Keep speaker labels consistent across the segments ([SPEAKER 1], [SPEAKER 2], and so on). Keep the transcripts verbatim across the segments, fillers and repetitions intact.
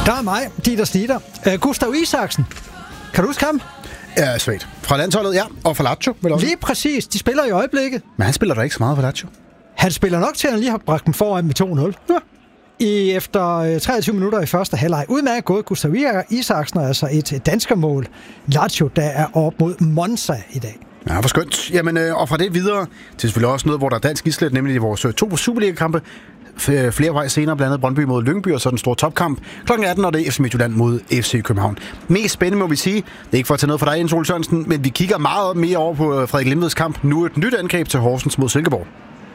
[SPEAKER 1] Der er mig, Dieter Snitter. Uh, Gustav Isaksen. Kan du huske ham?
[SPEAKER 2] Ja, svært. Fra landsholdet, ja. Og fra Lazio, vel også.
[SPEAKER 1] Lige præcis. De spiller i øjeblikket.
[SPEAKER 2] Men han spiller da ikke så meget for Lazio.
[SPEAKER 1] Han spiller nok til, at han lige har bragt dem foran med to nul. Ja. I efter treogtyve minutter i første halvleg. Udmærket gået Gustav Isaksen, altså et danskermål. Lazio, der er op mod Monza i dag.
[SPEAKER 2] Ja, hvor skønt. Jamen, øh, og fra det videre til selvfølgelig også noget, hvor der er dansk islet, nemlig i vores to Superliga-kampe. Flere vej senere, blandt andet Brøndby mod Lyngby, og så den store topkamp. klokken atten, og det er F C Midtjylland mod F C København. Mest spændende må vi sige, det er ikke for at tage noget for dig, Jens Ole Sørensen, men vi kigger meget mere over på Frederik Limveds kamp. Nu et nyt angreb til Horsens mod Silkeborg.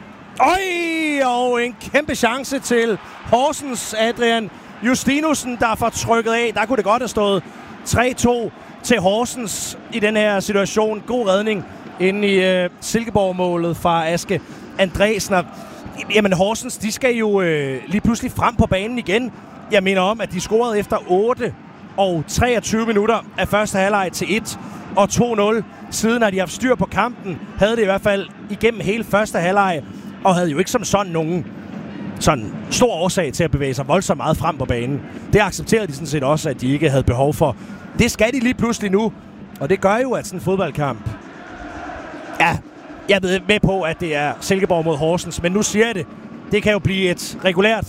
[SPEAKER 3] Øj, og en kæmpe chance til Horsens, Adrian Justinussen, der får trykket af. Der kunne det godt have stået tre to til Horsens i den her situation. God redning inde i uh, Silkeborg-målet fra Aske Andresen. Jamen Horsens, de skal jo øh, lige pludselig frem på banen igen. Jeg mener om, at de scorede efter otte og treogtyve minutter af første halvleg til et og to nul. Siden har de haft styr på kampen, havde det i hvert fald igennem hele første halvleg, og havde jo ikke som sådan nogen sådan stor årsag til at bevæge sig voldsomt meget frem på banen. Det accepterede de sådan set også, at de ikke havde behov for. Det skal de lige pludselig nu, og det gør jo, at sådan en fodboldkamp... Ja, jeg ved med på, at det er Silkeborg mod Horsens, men nu siger jeg det. Det kan jo blive et regulært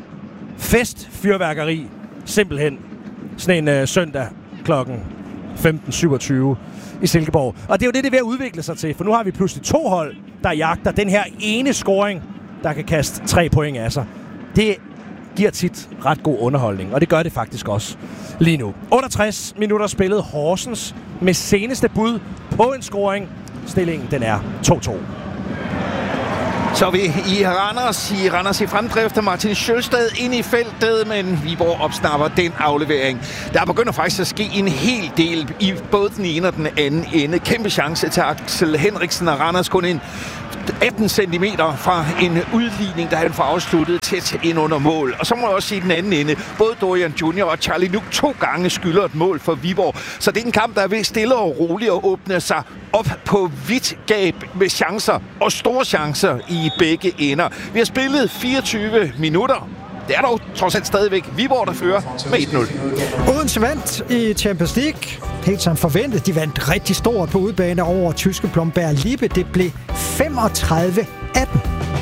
[SPEAKER 3] festfyrværkeri, simpelthen. Sådan en uh, søndag klokken femten syvogtyve i Silkeborg. Og det er jo det, det er ved at udvikle sig til, for nu har vi pludselig to hold, der jagter den her ene scoring, der kan kaste tre point af sig. Det giver tit ret god underholdning, og det gør det faktisk også lige nu. otteogtres minutter spillet Horsens med seneste bud på en scoring. Stillingen, den er to to.
[SPEAKER 4] Så er vi i Randers, i Randers i fremdrift af Martin Sjølstad ind i feltet, men Viborg opsnapper den aflevering. Der begynder faktisk at ske en hel del i både den ene og den anden ende. Kæmpe chance til Axel Henriksen, og Randers kun en atten centimeter fra en udligning, der han får afsluttet tæt ind under mål. Og så må jeg også sige den anden ende. Både Dorian junior og Charlie Nuk to gange skylder et mål for Viborg. Så det er en kamp, der er ved stille og roligt at åbne sig op på vidt gab med chancer og store chancer i begge ender. Vi har spillet fireogtyve minutter. Det er dog trods alt stadigvæk Viborg, der fører med et nul.
[SPEAKER 1] Odense vandt i Champions League. Helt som forventet. De vandt rigtig stort på udebane over tyske Blomberg Lippe. Det blev femogtredive atten.